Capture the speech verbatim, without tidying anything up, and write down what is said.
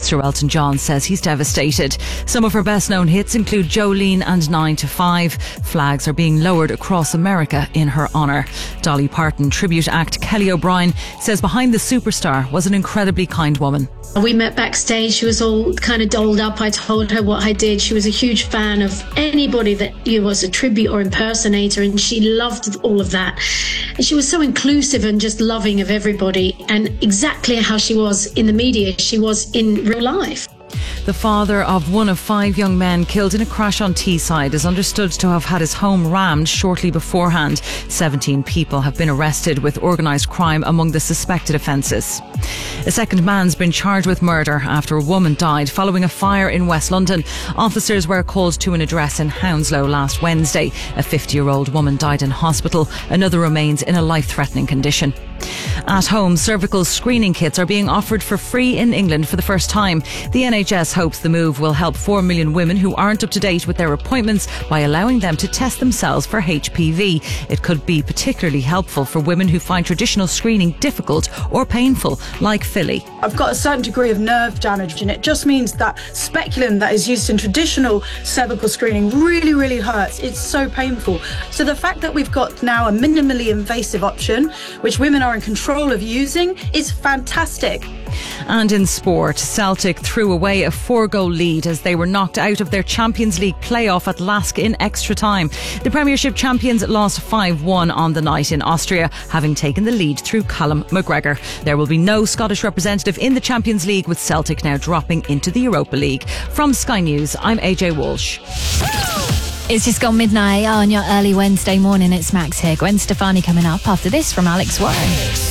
Sir Elton John says he's devastated. Some of her best known hits include Jolene and nine to five. Flags are being lowered across America in her honour. Dolly Parton tribute act Kelly O'Brien says behind the superstar was an incredibly kind woman. We met backstage. She was all kind of dolled up. I told her what I did. She was a huge fan of anybody that you know, was a tribute or impersonator, and she loved all of that. And she was so inclusive and just loving of everybody, and exactly how she was in the media, she was in real life. The father of one of five young men killed in a crash on Teesside is understood to have had his home rammed shortly beforehand. seventeen people have been arrested with organised crime among the suspected offences. A second man's been charged with murder after a woman died following a fire in West London. Officers were called to an address in Hounslow last Wednesday. A fifty-year-old woman died in hospital. Another remains in a life-threatening condition. At home, cervical screening kits are being offered for free in England for the first time. The N H S hopes the move will help four million women who aren't up to date with their appointments by allowing them to test themselves for H P V. It could be particularly helpful for women who find traditional screening difficult or painful, like Philly. I've got a certain degree of nerve damage, and it just means that speculum that is used in traditional cervical screening really, really hurts. It's so painful. So the fact that we've got now a minimally invasive option, which women are in control of using, is fantastic. And in sport, Celtic threw away a four-goal lead as they were knocked out of their Champions League playoff at Lask in extra time. The Premiership champions lost five one on the night in Austria, having taken the lead through Callum McGregor. There will be no Scottish representative in the Champions League, with Celtic now dropping into the Europa League. From Sky News, I'm A J Walsh. It's just gone midnight on your early Wednesday morning. It's Max here. Gwen Stefani coming up after this from Alex Warren.